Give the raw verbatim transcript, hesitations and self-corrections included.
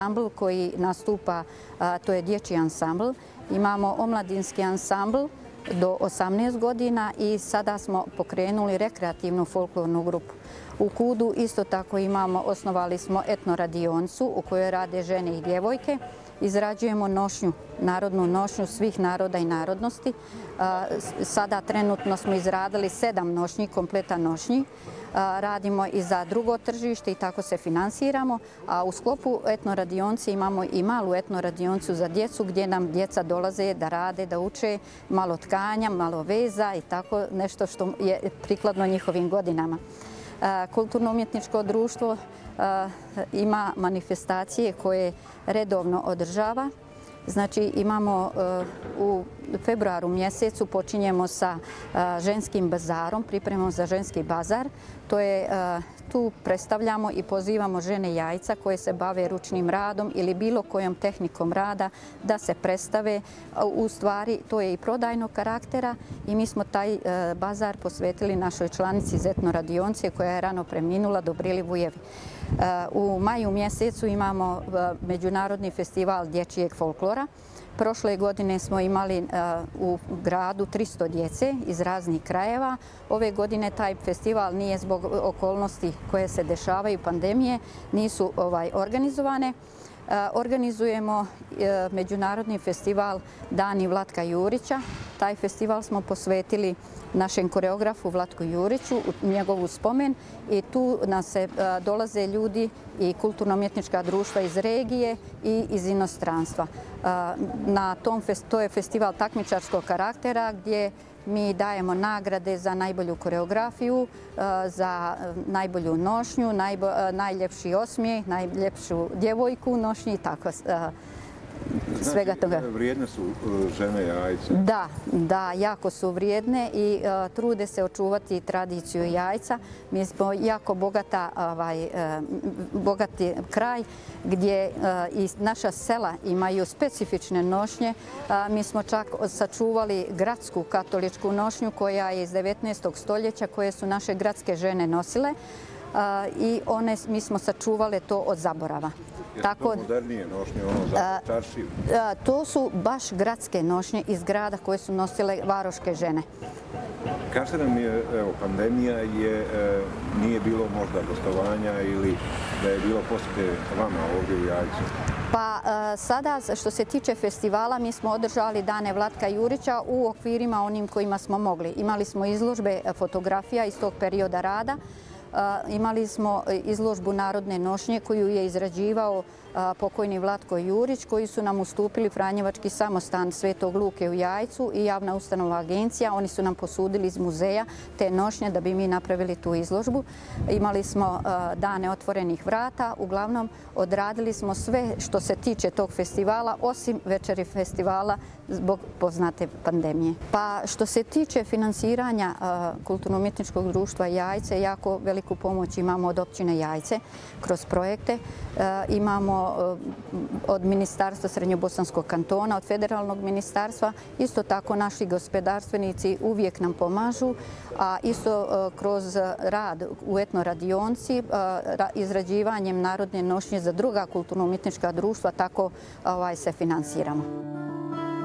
Ansambl koji nastupa, to je dječji ansambl. Imamo omladinski ansambl do osamnaest godina i sada smo pokrenuli rekreativnu folklornu grupu. U Kudu isto tako imamo, osnovali smo etno radioncu u kojoj rade žene i djevojke. Izrađujemo nošnju, narodnu nošnju svih naroda i narodnosti. Sada trenutno smo izradili sedam nošnji, kompletan nošnji. Radimo i za drugo tržište i tako se finansiramo. A u sklopu etno radionci imamo i malu etno radioncu za djecu gdje nam djeca dolaze da rade, da uče malo tkanja, malo veza i tako nešto što je prikladno njihovim godinama. Kulturno-umjetničko društvo ima manifestacije koje redovno održava. Znači imamo u februaru mjesecu počinjemo sa ženskim bazarom, pripremom za ženski bazar. To je, tu predstavljamo i pozivamo žene jajca koje se bave ručnim radom ili bilo kojom tehnikom rada da se predstave. U stvari to je i prodajnog karaktera i mi smo taj bazar posvetili našoj članici iz etno radionce koja je rano preminula, Dobrili Vujevi. U maju mjesecu imamo Međunarodni festival dječjeg folklora. Prošle godine smo imali u gradu tristo djece iz raznih krajeva. Ove godine taj festival nije zbog okolnosti koje se dešavaju, pandemije, nisu organizovane. Organizujemo Međunarodni festival Dani Vlatka Jurića. Taj festival smo posvetili našem koreografu Vlatku Juriću u njegovu spomen i tu nas se dolaze ljudi i kulturno-umjetnička društva iz regije i iz inostranstva. Na tom, to je festival takmičarskog karaktera gdje mi dajemo nagrade za najbolju koreografiju, za najbolju nošnju, najljepši osmijeh, najljepšu djevojku u nošnji i tako svega toga. Znači, vrijedne su žene jajca? Da, da, jako su vrijedne i trude se očuvati tradiciju jajca. Mi smo jako bogata, ovaj, bogati kraj gdje i naša sela imaju specifične nošnje. Mi smo čak sačuvali gradsku katoličku nošnju koja je iz devetnaestog stoljeća koje su naše gradske žene nosile. I one, mi smo sačuvale to od zaborava. Je to modernije nošnje, ono za čaršiju? To su baš gradske nošnje iz grada koje su nosile varoške žene. Kažete nam je, evo, pandemija je, nije bilo možda gostovanja ili da je bilo posjete vama ovdje u Jajcu? Pa sada što se tiče festivala mi smo održali Dane Vlatka Jurića u okvirima onim kojima smo mogli. Imali smo izložbe fotografija iz tog perioda rada. Imali smo izložbu narodne nošnje koju je izrađivao pokojni Vlatko Jurić, koji su nam ustupili Franjevački samostan Svetog Luke u Jajcu i javna ustanova agencija. Oni su nam posudili iz muzeja te nošnje da bi mi napravili tu izložbu. Imali smo dane otvorenih vrata. Uglavnom, odradili smo sve što se tiče tog festivala, osim večeri festivala zbog poznate pandemije. Pa što se tiče finansiranja Kulturno-umjetničkog društva Jajce, jako veliku pomoć imamo od općine Jajce kroz projekte. Imamo od Ministarstva Srednjobosanskog kantona, od federalnog ministarstva. Isto tako naši gospodarstvenici uvijek nam pomažu, a isto kroz rad u etno radionci, izrađivanjem narodne nošnje za druga kulturno-umjetnička društva, tako se finansiramo.